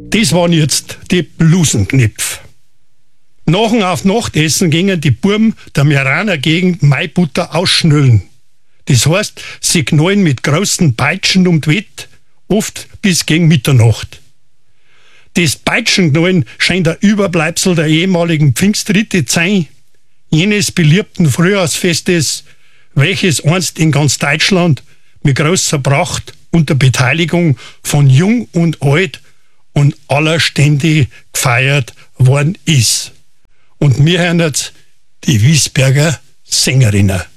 Das waren jetzt die Blusenknipf. Nachen auf Nachtessen gingen die Burm der Meraner Gegend Maibutter ausschnüllen. Das heißt, sie knallen mit großen Peitschen um die Wett, oft bis gegen Mitternacht. Das Peitschenknallen scheint ein Überbleibsel der ehemaligen Pfingstritte zu sein, jenes beliebten Frühjahrsfestes, welches einst in ganz Deutschland mit großer Pracht unter Beteiligung von Jung und Alt und aller Stände gefeiert worden ist. Und wir hören jetzt die Wiesberger Sängerinnen.